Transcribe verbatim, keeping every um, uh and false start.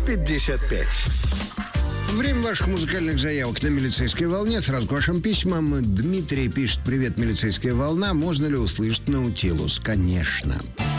пятьдесят пять. Время ваших музыкальных заявок на «Милицейской волне». Сразу к вашим письмам. Дмитрий пишет: «Привет, милицейская волна. Можно ли услышать Наутилус?» Конечно.